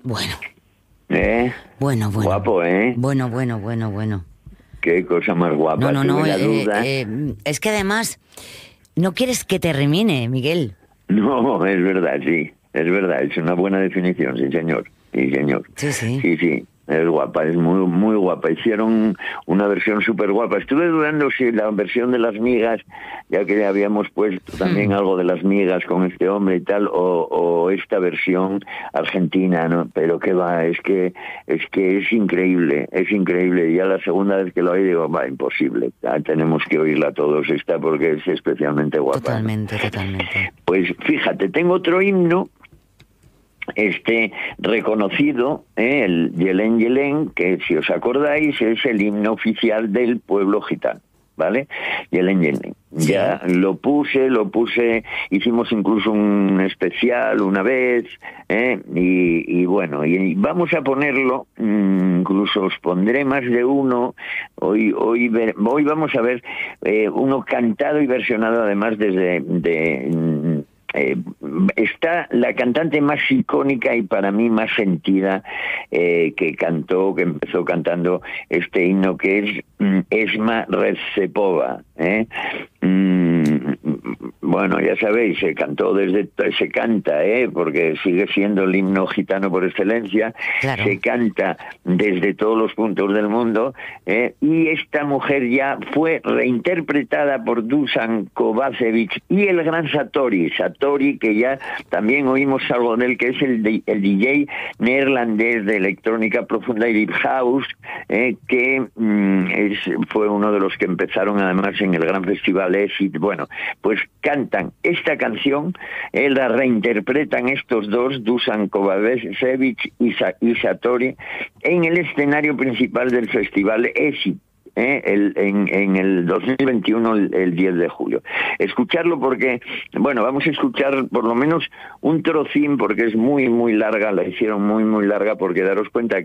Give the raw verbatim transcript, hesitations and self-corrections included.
Bueno. ¿Eh? Bueno, bueno. Guapo, ¿eh? Bueno, bueno, bueno, bueno. Qué cosa más guapa. No, no, no. Tuve la Eh, duda. eh, es que además no quieres que termine, Miguel. No, es verdad, sí. Es verdad, es una buena definición, sí, señor. Sí, señor. Sí, sí. Sí, sí. Es guapa, es muy muy guapa. Hicieron una versión súper guapa. Estuve dudando si la versión de las migas, ya que habíamos puesto también Hmm. algo de las migas con este hombre y tal, o, o esta versión argentina, ¿no? Pero qué va, es que es que es increíble, es increíble. Ya la segunda vez que lo oí digo, va, imposible. Ya tenemos que oírla todos esta porque es especialmente guapa. Totalmente, ¿no? totalmente. Pues fíjate, tengo otro himno este reconocido, ¿eh? el Yelén Yelén, que si os acordáis es el himno oficial del pueblo gitano, ¿vale? Yelén Yelén. Sí. Ya lo puse, lo puse, hicimos incluso un especial una vez, ¿eh? y, y bueno, y vamos a ponerlo, incluso os pondré más de uno, hoy hoy, ver, hoy vamos a ver eh, uno cantado y versionado además desde... de, Eh, está la cantante más icónica y para mí más sentida eh, que cantó, que empezó cantando este himno, que es mm, Esma Redzepova, ¿eh? Mm, bueno, ya sabéis, se cantó desde, se canta, ¿eh? Porque sigue siendo el himno gitano por excelencia, Claro. se canta desde todos los puntos del mundo, ¿eh? Y esta mujer ya fue reinterpretada por Dusan Kovacevic y el gran Satori, Satori, que ya también oímos algo de él, que es el, el D J neerlandés de electrónica profunda y deep house, ¿eh? que mm, es, fue uno de los que empezaron además en el gran festival Exit. Bueno, pues cantan esta canción, eh, la reinterpretan estos dos, Dusan Kovacevic y, Sa- y Satori, en el escenario principal del festival Exit. Eh, el, en, en el dos mil veintiuno, el, el diez de julio. Escucharlo porque, bueno, vamos a escuchar por lo menos un trocín, porque es muy, muy larga, la hicieron muy, muy larga, porque daros cuenta que